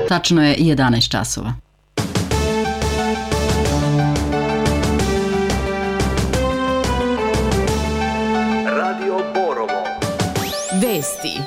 Tačno je 11 časova. Radio Borovo. Vesti.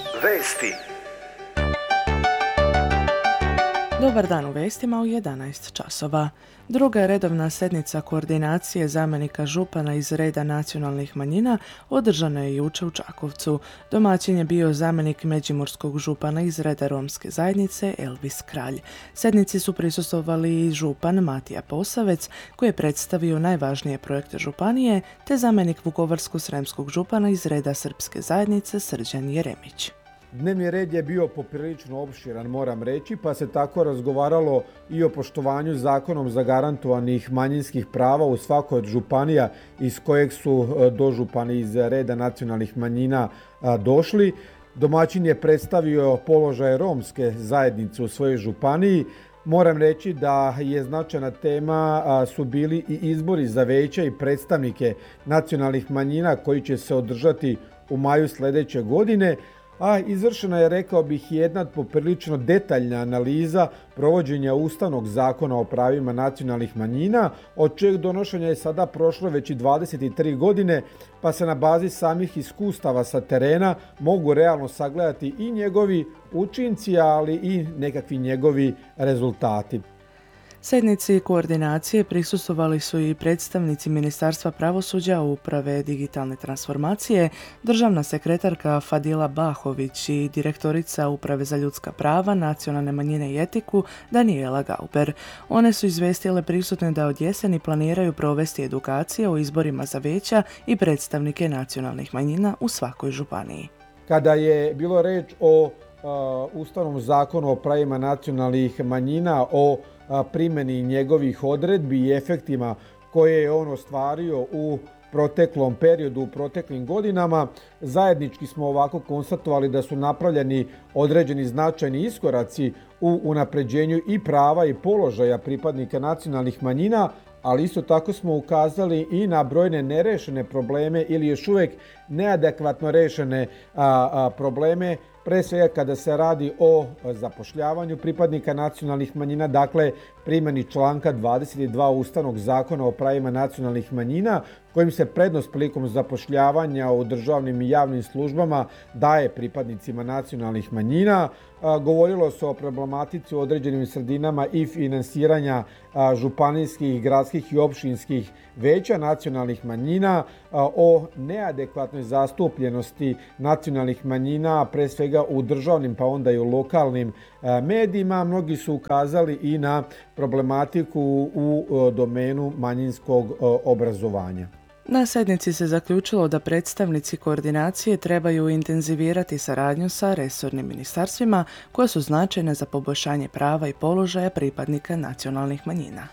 Dobar dan u vestima u 11 časova. Druga je redovna sjednica koordinacije zamjenika župana iz reda nacionalnih manjina održana je jučer u Čakovcu. Domaćin je bio zamjenik međimurskog župana iz reda romske zajednice Elvis Kralj. Sjednici su prisustvovali i župan Matija Posavec koji je predstavio najvažnije projekte županije, te zamjenik vukovarsko-sremskog župana iz reda srpske zajednice Srđan Jeremić. Dnevni red je bio poprilično opširan, moram reći, pa se tako razgovaralo i o poštovanju zakonom zagarantovanih manjinskih prava u svakoj od županija iz kojeg su dožupani iz reda nacionalnih manjina došli. Domaćin je predstavio položaj romske zajednice u svojoj županiji. Moram reći da je značajna tema su bili i izbori za veća i predstavnike nacionalnih manjina koji će se održati u maju sljedeće godine. A izvršena je, rekao bih, jedna poprilično detaljna analiza provođenja Ustavnog zakona o pravima nacionalnih manjina, od čeg donošenja je sada prošlo već i 23 godine, pa se na bazi samih iskustava sa terena mogu realno sagledati i njegovi učinci, ali i nekakvi njegovi rezultati. Sjednici koordinacije prisustvovali su i predstavnici Ministarstva pravosuđa, uprave digitalne transformacije, državna sekretarka Fadila Bahović i direktorica Uprave za ljudska prava, nacionalne manjine i etiku Daniela Gauber. One su izvestile prisutne da od jeseni planiraju provesti edukacije o izborima za vijeća i predstavnike nacionalnih manjina u svakoj županiji. Kada je bilo reč o Ustavnom zakonu o pravima nacionalnih manjina, o primjeni njegovih odredbi i efektima koje je on ostvario u proteklom periodu, u proteklim godinama, zajednički smo ovako konstatovali da su napravljeni određeni značajni iskoraci u unapređenju i prava i položaja pripadnika nacionalnih manjina, ali isto tako smo ukazali i na brojne nerešene probleme ili još uvijek neadekvatno rešene probleme, pre svega kada se radi o zapošljavanju pripadnika nacionalnih manjina, dakle primjeni članka 22 Ustavnog zakona o pravima nacionalnih manjina, kojim se prednost prilikom zapošljavanja u državnim i javnim službama daje pripadnicima nacionalnih manjina. Govorilo se o problematici u određenim sredinama i finansiranja županijskih, gradskih i opštinskih veća nacionalnih manjina, o neadekvatnoj zastupljenosti nacionalnih manjina, pre svega u državnim pa onda i u lokalnim medijima. Mnogi su ukazali i na problematiku u domenu manjinskog obrazovanja. Na sjednici se zaključilo da predstavnici koordinacije trebaju intenzivirati saradnju sa resornim ministarstvima koja su značajne za poboljšanje prava i položaja pripadnika nacionalnih manjina.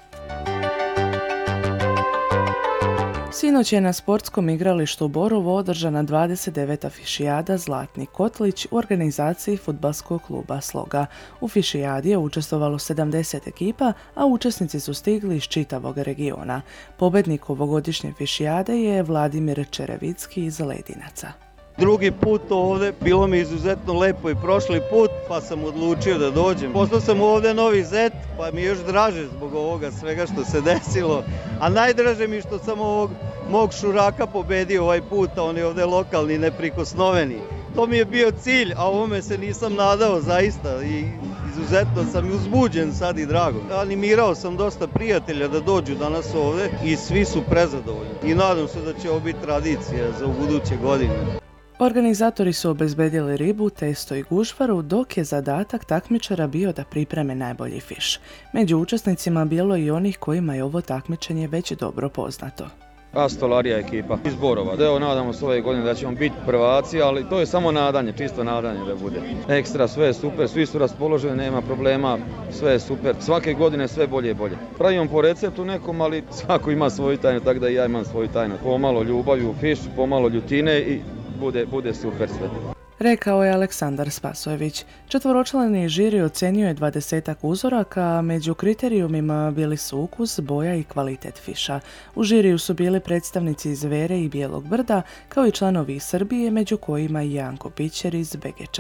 Sinoć je na sportskom igralištu u Borovu održana 29. fišijada Zlatni Kotlić u organizaciji fudbalskog kluba Sloga. U fišijadi je učestvovalo 70 ekipa, a učesnici su stigli iz čitavog regiona. Pobednik ovogodišnje fišijade je Vladimir Čerevicki iz Ledinaca. Drugi put ovdje, bilo mi izuzetno lepo i prošli put, pa sam odlučio da dođem. Postao sam ovdje novi zet, pa mi je još draže zbog ovoga svega što se desilo. A najdraže mi što sam ovog mog šuraka pobedio ovaj put, a on je ovdje lokalni, neprikosnoveni. To mi je bio cilj, a ovome se nisam nadao zaista i izuzetno sam uzbuđen sad i drago. Animirao sam dosta prijatelja da dođu danas ovdje i svi su prezadovoljni. I nadam se da će ovo biti tradicija za buduće godine. Organizatori su obezbedili ribu, testo i gušvaru, dok je zadatak takmičara bio da pripreme najbolji fiš. Među učesnicima bilo i onih kojima je ovo takmičenje već dobro poznato. Stolarija ekipa iz Borova. Evo, nadamo se ove godine da ćemo biti prvaci, ali to je samo nadanje, čisto nadanje da bude. Ekstra, sve je super, svi su raspoloženi, nema problema, sve je super. Svake godine sve bolje i bolje. Pravimo po receptu nekom, ali svako ima svoju tajnu, tako da i ja imam svoju tajnu. Pomalo ljubavi u fiš, pomalo ljutine i bude super sve. Rekao je Aleksandar Spasojević. Četvoročlani žiri ocenio je 20 uzoraka, a među kriterijumima bili su ukus, boja i kvalitet fiša. U žiriju su bili predstavnici iz Vere i Bijelog Brda, kao i članovi iz Srbije, među kojima i Janko Pićer iz Begeča.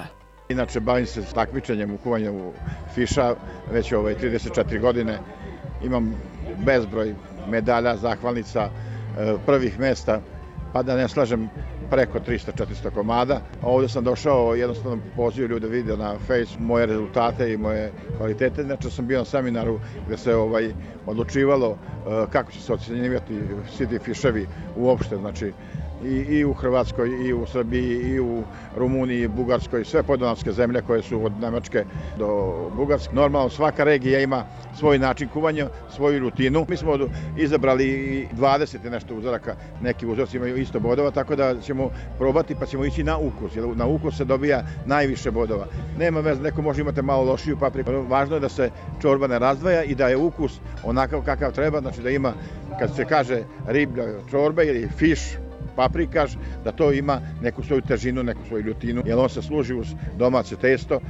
Inače, bavim se takmičenjem u kuvanju fiša već 34 godine. Imam bezbroj medalja, zahvalnica, prvih mesta, pa da ne slažem preko 300-400 komada. Ovdje sam došao, jednostavno poziv ljude vide na Face moje rezultate i moje kvalitete. Inače sam bio na seminaru gdje se odlučivalo kako će se ocjenjivati svi ti fiševi uopšte, znači i u Hrvatskoj, i u Srbiji, i u Rumuniji, Bugarskoj, sve podunavske zemlje koje su od Nemačke do Bugarske. Normalno, svaka regija ima svoj način kuvanja, svoju rutinu. Mi smo izabrali 20 i nešto uzoraka, neki uzorci imaju isto bodova, tako da ćemo probati pa ćemo ići na ukus. Jer na ukus se dobija najviše bodova. Nema veze, neko može imati malo lošiju papriku. Važno je da se čorba ne razdvaja i da je ukus onakav kakav treba, znači da ima, kad se kaže riblja čorba ili fiš, paprikaš, da to ima neku svoju težinu, neku svoju ljutinu, jer on se služi uz domaće testo.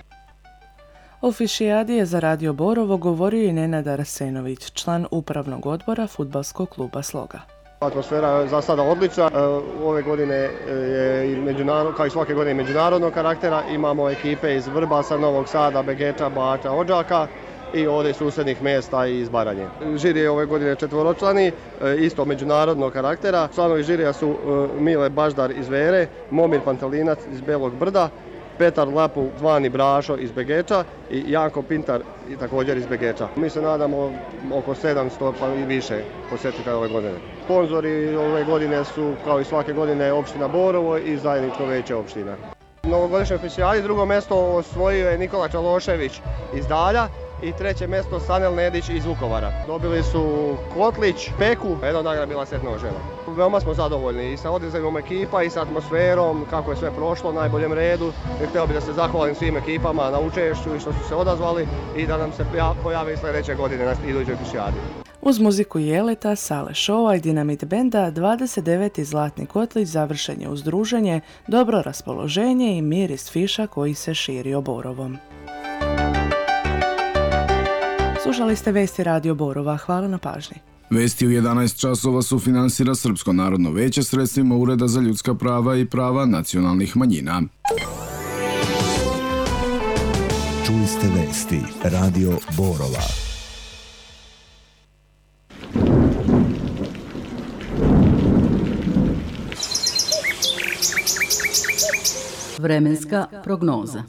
O fišijadi je za Radio Borovo govorio i Nenad Arsenović, član upravnog odbora fudbalskog kluba Sloga. Atmosfera je za sada odlična. Ove godine je kao i svake godine međunarodnog karaktera. Imamo ekipe iz Vrbasa, Novog Sada, Begeča, Bača, Odžaka i ovdje susjednih mjesta iz Baranje. Žiri je ove godine 4-člani, isto međunarodnog karaktera. Članovi žirija su Mile Baždar iz Vere, Momir Pantelinac iz Belog Brda, Petar Lapu zvani Brašo iz Begeča i Janko Pintar također iz Begeča. Mi se nadamo oko 700 pa i više posjetitelja ove godine. Sponzori ove godine su kao i svake godine opština Borovo i zajedničko veće opština. Novogodišnjoj fišijadi drugo mjesto osvojio je Nikola Čalošević iz Dalja i treće mjesto Sanel Nedić iz Vukovara. Dobili su kotlić, peku, jedna nagrada bila set noževa. Veoma smo zadovoljni i sa odazivom ekipa i sa atmosferom, kako je sve prošlo u najboljem redu. Htio bih da se zahvalim svim ekipama na učešću i što su se odazvali i da nam se pojavi sljedeće godine na idućoj fišijadi. Uz muziku Jeleta, Sale Šova i Dinamit Benda, 29. Zlatni kotlić završen je uz druženje, dobro raspoloženje i miris fiša koji se širio Borovom. Slušali ste vesti Radio Borova. Hvala na pažnji. Vesti u 11 časova sufinansira Srpsko narodno veće sredstvima Ureda za ljudska prava i prava nacionalnih manjina. Čuli ste vesti Radio Borova. Vremenska prognoza.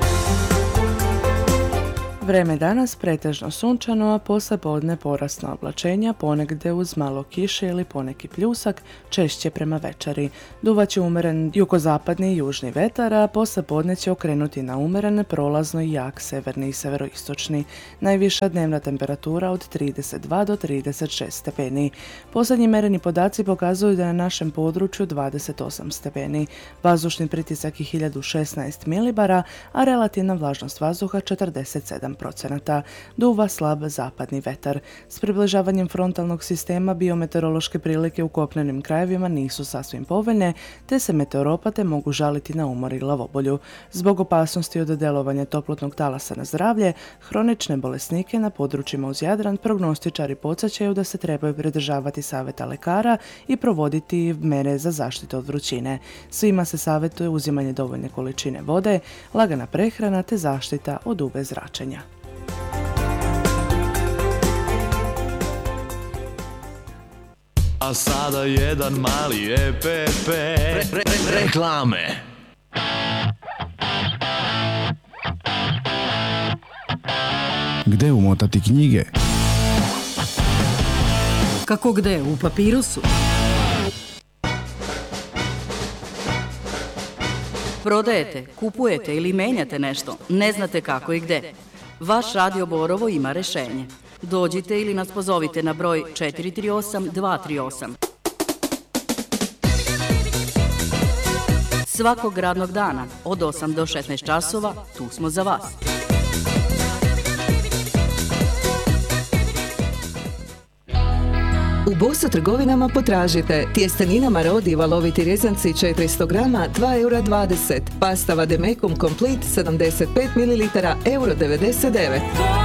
Vreme danas pretežno sunčano, a poslijepodne porasna oblačenja, ponegde uz malo kiše ili poneki pljusak, češće prema večeri. Duvaće umeren jugozapadni i južni vetar, a poslijepodne će okrenuti na umeren, prolazno i jak severni i severoistočni. Najviša dnevna temperatura od 32 do 36 stepeni. Posljednji mereni podaci pokazuju da je na našem području 28 stepeni. Vazdušni pritisak je 1016 milibara, a relativna vlažnost vazduha 47%. Duva slab zapadni vetar. S približavanjem frontalnog sistema biometeorološke prilike u kopnenim krajevima nisu sasvim povoljne, te se meteoropate mogu žaliti na umor i glavobolju. Zbog opasnosti od delovanja toplotnog talasa na zdravlje, hronične bolesnike na područjima uz Jadran prognostičari podsjećaju da se trebaju pridržavati savjeta lekara i provoditi mere za zaštitu od vrućine. Svima se savjetuje uzimanje dovoljne količine vode, lagana prehrana te zaštita od UV zračenja. A sada jedan mali EPP. Reklame. Gde umotati knjige? Kako gde? U papirusu? Prodajete, kupujete ili menjate nešto, ne znate kako i gde. Vaš Radio Borovo ima rešenje. Dođite ili nas pozovite na broj 438 238. Svakog radnog dana od 8 do 16 časova tu smo za vas. U Boso trgovinama potražite tjestenina Marodi valoviti rezanci 400 grama 2,20 €, pasta Vademekum Complete 75 ml €1,99 €.